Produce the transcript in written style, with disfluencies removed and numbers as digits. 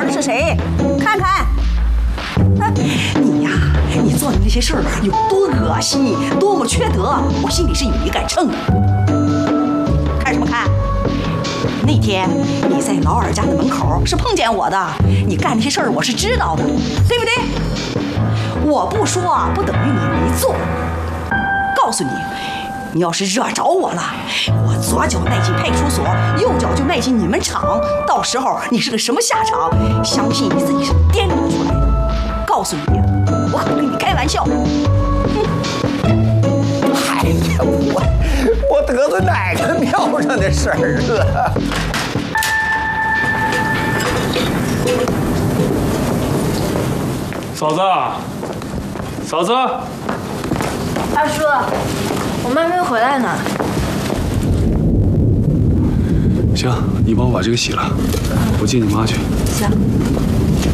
是谁？看看。你呀，你做的那些事儿有多恶心，多么缺德，我心里是有一杆秤的。看什么看？那天你在老二家的门口是碰见我的，你干那些事儿我是知道的，对不对？我不说不等于你没做。告诉你，你要是惹着我了，我左脚迈进派出所，右脚就迈进你们厂，到时候你是个什么下场？相信你自己是掂量出来的。告诉你，我可不跟你开玩笑。 哎呀，我得罪哪个庙上的事儿了？ 嫂子，嫂子， 二叔，我妈没回来呢。 行，你帮我把这个洗了，我接你妈去。 行。